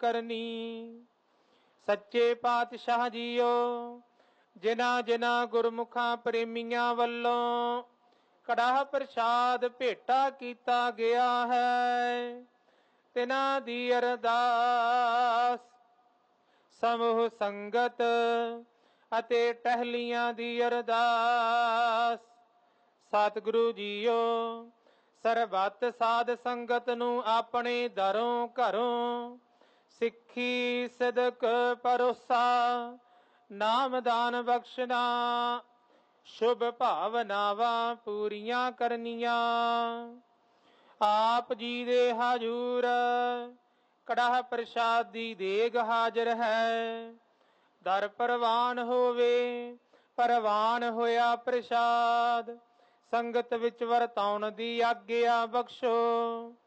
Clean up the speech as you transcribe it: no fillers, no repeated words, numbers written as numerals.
करनी। सच्चे पातशाह जीओ जिन्हां जिन्हां गुरमुखां प्रेमियां वल्लों कड़ाह प्रसाद भेटा कीता गया है, तिन्हां दी अरदास समूह संगत ਅਤੇ ਟਹਿਲੀਆਂ ਦੀ ਅਰਦਾਸ। ਸਤਿਗੁਰੂ ਜੀਓ ਸਰਬੱਤ ਸਾਧ ਸੰਗਤ ਨੂੰ ਆਪਣੇ ਦਰੋਂ ਘਰੋਂ ਸਿੱਖੀ ਸਿਦਕ ਭਰੋਸਾ ਨਾਮਦਾਨ ਬਖਸ਼ਣਾ, ਸ਼ੁਭ ਭਾਵਨਾਵਾਂ ਪੂਰੀਆਂ ਕਰਨੀਆਂ। ਆਪ ਜੀ ਦੇ ਹਾਜ਼ੂਰ ਕੜਾਹ ਪ੍ਰਸ਼ਾਦ ਦੀ ਦੇਗ ਹਾਜ਼ਰ ਹੈ। ਦਰ ਪ੍ਰਵਾਨ ਹੋਵੇ, ਪ੍ਰਵਾਨ ਹੋਇਆ ਪ੍ਰਸ਼ਾਦ, ਸੰਗਤ ਵਿੱਚ ਵਰਤਾਉਣ ਦੀ ਆਗਿਆ ਬਖਸ਼ੋ।